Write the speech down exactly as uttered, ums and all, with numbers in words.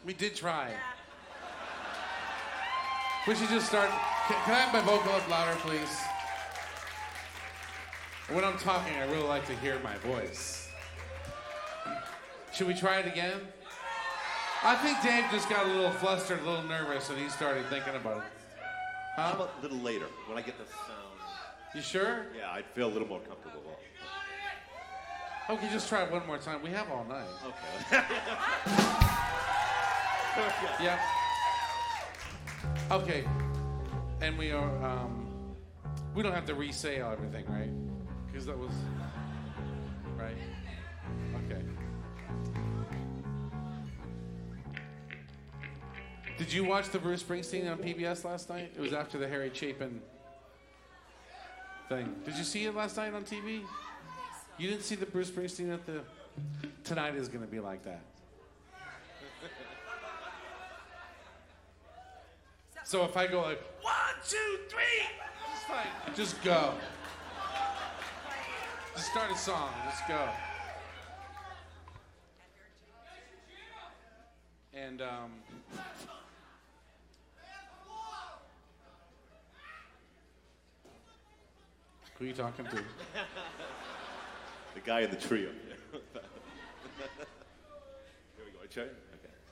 We did try. We should just start. Can, can I have my vocal up louder, please? When I'm talking, I really like to hear my voice. Should we try it again? I think Dave just got a little flustered, a little nervous, and he started thinking about it. Huh? How about a little later, when I get the sound? You sure? Yeah, I'd feel a little more comfortable. Okay, just try it one more time. We have all night. Okay. Yeah. Okay. And we are, um, we don't have to re-say everything, right? Because that was, right? Okay. Did you watch the Bruce Springsteen on P B S last night? It was after the Harry Chapin thing. Did you see it last night on T V? You didn't see the Bruce Springsteen at the... Tonight is going to be like that. So if I go like, one, two, three, it's fine. Just go. Just start a song. Just go. And, um... who are you talking to? The guy in the trio. Here we go. I try. Okay.